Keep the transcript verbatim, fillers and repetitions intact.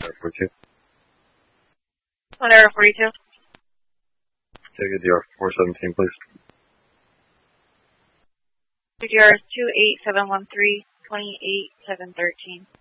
Air forty-two. One Air forty-two. Take a D R four seventeen, please. D R two eight seven one three, two eight seven one three.